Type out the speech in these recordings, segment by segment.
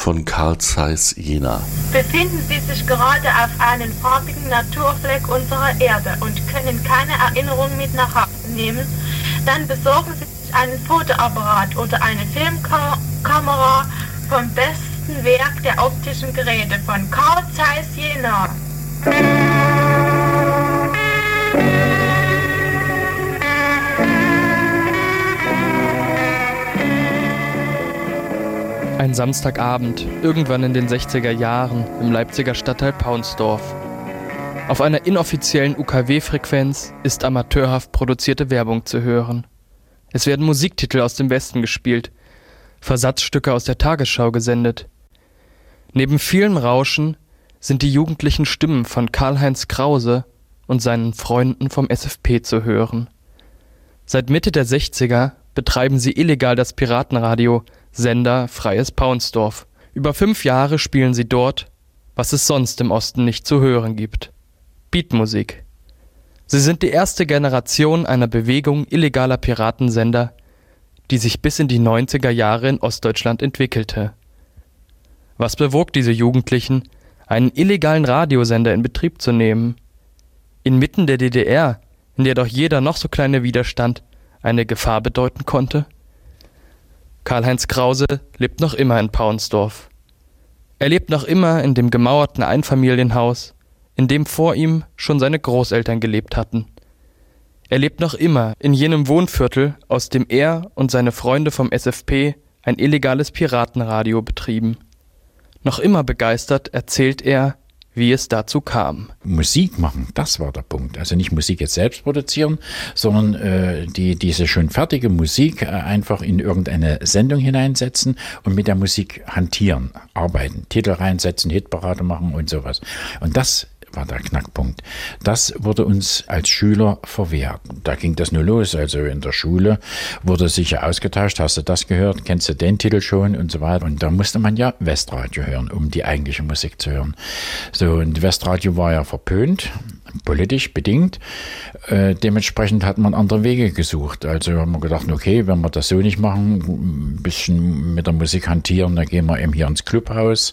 von Carl Zeiss Jena. Befinden Sie sich gerade auf einem farbigen Naturfleck unserer Erde und können keine Erinnerung mit nach Hause nehmen, dann besorgen Sie sich einen Fotoapparat oder eine Filmkamera vom besten Werk der optischen Geräte von Carl Zeiss Jena. Ein Samstagabend, irgendwann in den 60er Jahren, im Leipziger Stadtteil Paunsdorf. Auf einer inoffiziellen UKW-Frequenz ist amateurhaft produzierte Werbung zu hören. Es werden Musiktitel aus dem Westen gespielt, Versatzstücke aus der Tagesschau gesendet. Neben vielem Rauschen sind die jugendlichen Stimmen von Karl-Heinz Krause und seinen Freunden vom SFP zu hören. Seit Mitte der 60er betreiben sie illegal das Piratenradio Sender Freies Paunsdorf. Über 5 Jahre spielen sie dort, was es sonst im Osten nicht zu hören gibt: Beatmusik. Sie sind die erste Generation einer Bewegung illegaler Piratensender, die sich bis in die 90er Jahre in Ostdeutschland entwickelte. Was bewog diese Jugendlichen, einen illegalen Radiosender in Betrieb zu nehmen? Inmitten der DDR, in der doch jeder noch so kleine Widerstand eine Gefahr bedeuten konnte? Karl-Heinz Krause lebt noch immer in Paunsdorf. Er lebt noch immer in dem gemauerten Einfamilienhaus, in dem vor ihm schon seine Großeltern gelebt hatten. Er lebt noch immer in jenem Wohnviertel, aus dem er und seine Freunde vom SFP ein illegales Piratenradio betrieben. Noch immer begeistert erzählt er, wie es dazu kam. Musik machen, das war der Punkt. Also nicht Musik jetzt selbst produzieren, sondern diese schon fertige Musik einfach in irgendeine Sendung hineinsetzen und mit der Musik hantieren, arbeiten, Titel reinsetzen, Hitparade machen und sowas. Und das war der Knackpunkt. Das wurde uns als Schüler verwehrt. Da ging das nur los. Also in der Schule wurde sicher ausgetauscht. Hast du das gehört? Kennst du den Titel schon? Und so weiter. Und da musste man ja Westradio hören, um die eigentliche Musik zu hören. So, und Westradio war ja verpönt, politisch bedingt. Dementsprechend hat man andere Wege gesucht. Also haben wir gedacht, okay, wenn wir das so nicht machen, ein bisschen mit der Musik hantieren, dann gehen wir eben hier ins Clubhaus.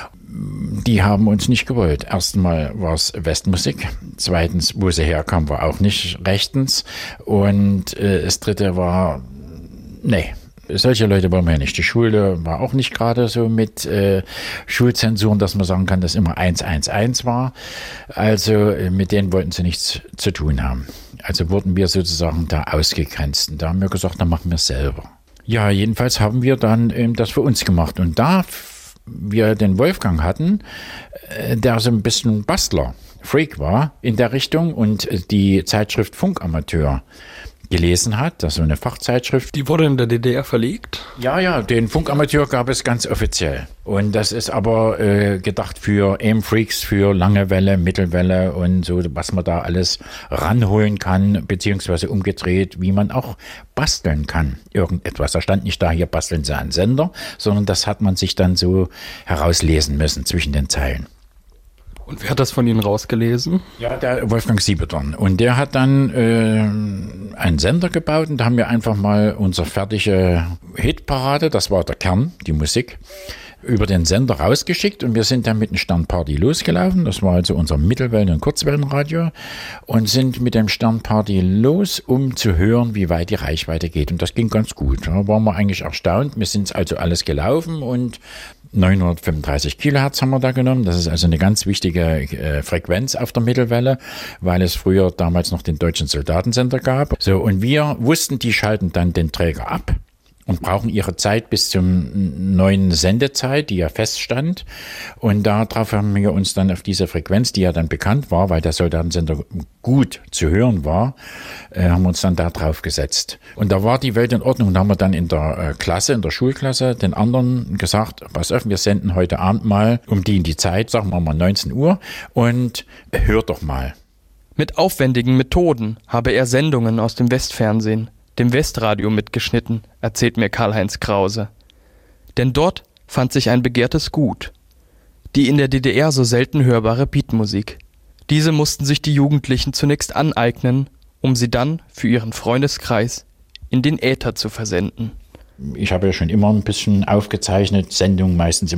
Die haben uns nicht gewollt. Erstmal war es Westmusik. Zweitens, wo sie herkam, war auch nicht rechtens. Und das dritte war, nee, solche Leute wollen wir ja nicht. Die Schule war auch nicht gerade so mit Schulzensuren, dass man sagen kann, dass immer 111 war. Also mit denen wollten sie nichts zu tun haben. Also wurden wir sozusagen da ausgegrenzt. Und da haben wir gesagt, dann machen wir es selber. Ja, jedenfalls haben wir dann das für uns gemacht. Und da wir den Wolfgang hatten, der so ein bisschen Bastler, Freak war in der Richtung und die Zeitschrift Funkamateur gelesen hat, das ist so eine Fachzeitschrift. Die wurde in der DDR verlegt? Ja, den Funkamateur gab es ganz offiziell. Und das ist aber gedacht für AM-Freaks, für lange Welle, Mittelwelle und so, was man da alles ranholen kann, beziehungsweise umgedreht, wie man auch basteln kann. Irgendetwas. Da stand nicht da, hier basteln Sie einen Sender, sondern das hat man sich dann so herauslesen müssen zwischen den Zeilen. Und wer hat das von Ihnen rausgelesen? Ja, der Wolfgang Siebedorn. Und der hat dann einen Sender gebaut und da haben wir einfach mal unsere fertige Hitparade, das war der Kern, die Musik, über den Sender rausgeschickt und wir sind dann mit dem Sternparty losgelaufen. Das war also unser Mittelwellen- und Kurzwellenradio und sind mit dem Sternparty los, um zu hören, wie weit die Reichweite geht. Und das ging ganz gut. Da waren wir eigentlich erstaunt. Wir sind also alles gelaufen und 935 Kilohertz haben wir da genommen. Das ist also eine ganz wichtige Frequenz auf der Mittelwelle, weil es früher damals noch den deutschen Soldatensender gab. So, und wir wussten, die schalten dann den Träger ab und brauchen ihre Zeit bis zum neuen Sendezeit, die ja feststand. Und darauf haben wir uns dann auf diese Frequenz, die ja dann bekannt war, weil der Soldatensender gut zu hören war, haben wir uns dann da drauf gesetzt. Und da war die Welt in Ordnung. Und da haben wir dann in der Klasse, in der Schulklasse, den anderen gesagt, pass auf, wir senden heute Abend mal um die Zeit, sagen wir mal 19 Uhr, und hört doch mal. Mit aufwendigen Methoden habe er Sendungen aus dem Westfernsehen, dem Westradio mitgeschnitten, erzählt mir Karl-Heinz Krause. Denn dort fand sich ein begehrtes Gut. Die in der DDR so selten hörbare Beatmusik. Diese mussten sich die Jugendlichen zunächst aneignen, um sie dann für ihren Freundeskreis in den Äther zu versenden. Ich habe ja schon immer ein bisschen aufgezeichnet, Sendungen meistens